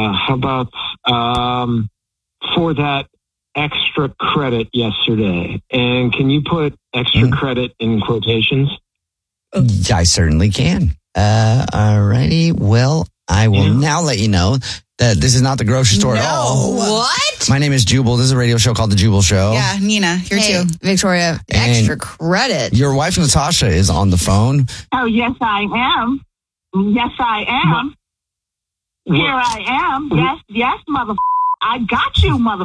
How about for that extra credit yesterday? And can you put extra credit in quotations? I certainly can. All righty. Well, I will now let you know that this is not the grocery store at all. What? My name is Jubal. This is a radio show called The Jubal Show. Yeah, Nina, here too. Victoria, extra credit. Your wife, Natasha, is on the phone. Oh, yes, I am. Yes, I am. Here I am. Yes, mother. I got you, mother.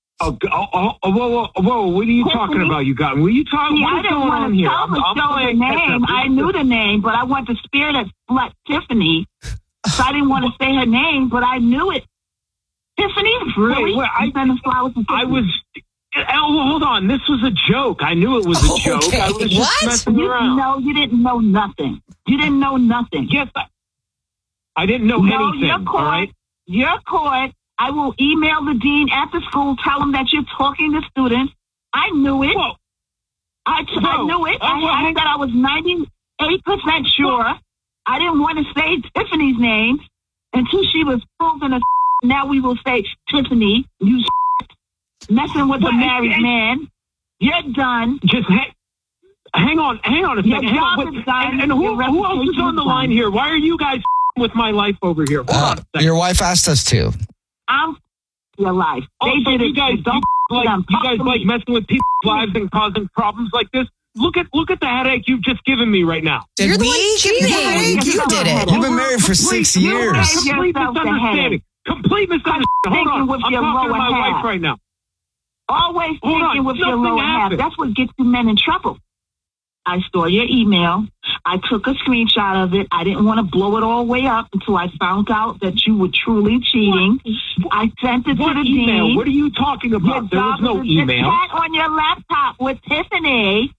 Whoa! What are you talking about? You got? What are you talking? See, What is going on here? I'm the name. I knew the name, but I want to spare that slut Tiffany. So I didn't want to say her name, but I knew it. Tiffany, really? I was. Hold on. This was a joke. I knew it was a joke. I was just messing around. No, you didn't know nothing. You didn't know nothing. Yes, I didn't know anything. You're caught. All right? You're caught. I will email the dean at the school, tell him that you're talking to students. I knew it. Whoa. I knew it. I said I was 98% sure. I didn't want to say Tiffany's name until she was proven a. Now we will say Tiffany, you messing with a married man. You're done. Just hang on a second. Hang on. And who else is on the line here? Why are you guys with my life over here? Hold on a second. Your wife asked us to. I'm your life. They did it. You guys like messing with people's lives and causing problems like this? Look at the headache you've just given me right now. Did we give you the headache? You did it. You've been married for 6 years. Complete misunderstanding. Hold on. I'm talking to my wife right now. Always thinking with your lower half. That's what gets you men in trouble. I saw your email. I took a screenshot of it. I didn't want to blow it all the way up until I found out that you were truly cheating. I sent it to the dean. What are you talking about? There was no email. The chat on your laptop with Tiffany.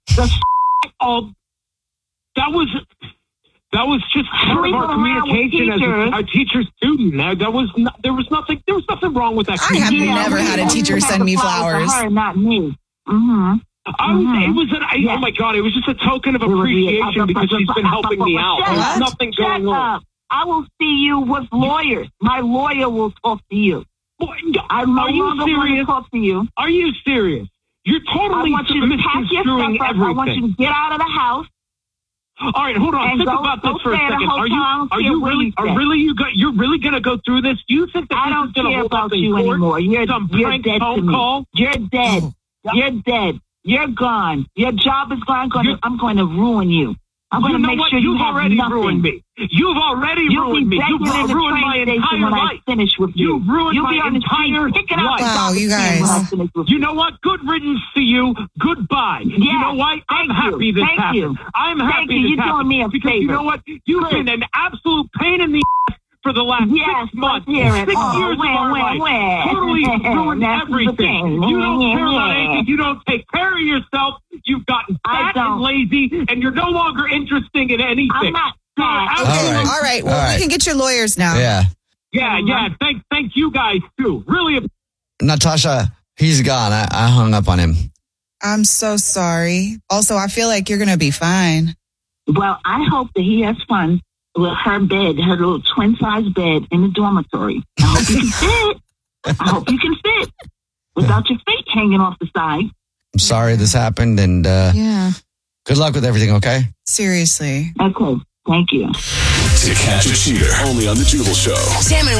That was just part of our communication as a teacher-student. There was nothing wrong with that. I have never had a teacher send me flowers. Her, not me. Mm-hmm. Oh my God! It was just a token of appreciation because she's been helping me out. There's nothing going on. I will see you with lawyers. My lawyer will talk to you. Are you serious? Talk to you. Are you serious? You're totally misconstruing everything. I want you to get out of the house. All right, hold on. Think about this for a second. You're really going to go through this? Do you think that this is going to hold up in court? Anymore. You're dead phone to me. call? You're dead. You're dead. You're gone. Your job is gone. I'm going to ruin you. I'm going to make sure you have nothing. Ruined me. You've already ruined me. You've ruined my entire life. Finish with you. You've ruined my entire life. Wow, you guys. You know what? Good riddance to you. Goodbye. Yes, you know what? I'm happy this happened. I'm happy this happened. You're doing me a because favor. You know what? You've been an absolute pain in the ass for the last 6 months. 6 years of our life. Totally ruined everything. You don't care about anything. You don't take care of yourself. You've gotten fat and lazy, and you're no longer interested in anything. I'm not. All right. Well, we can get your lawyers now. Yeah. Thank you guys too. Really. Natasha, he's gone. I hung up on him. I'm so sorry. Also, I feel like you're going to be fine. Well, I hope that he has fun with her bed, her little twin-size bed in the dormitory. I hope you can fit. I hope you can fit without your feet hanging off the side. I'm sorry this happened, and good luck with everything, okay? Seriously. Okay. Thank you. To catch a cheater, only on The Jubal Show. Jammin'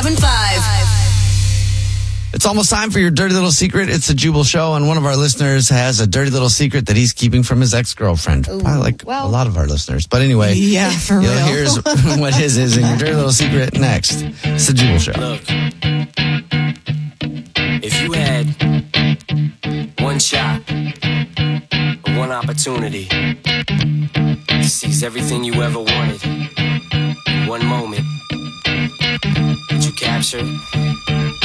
107.5. It's almost time for your dirty little secret. It's a Jubal Show, and one of our listeners has a dirty little secret that he's keeping from his ex-girlfriend. Probably like a lot of our listeners. But anyway, for real. Here's what his is in your dirty little secret next. It's the Jubal Show. Look, if you had one shot, one opportunity to seize everything you ever wanted in one moment, would you capture it?